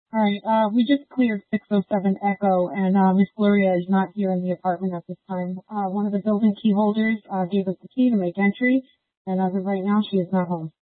All right. We just cleared 607 Echo, and Miss Gloria is not here in the apartment at this time. One of the building key holders gave us the key to make entry, and as of right now, she is not home.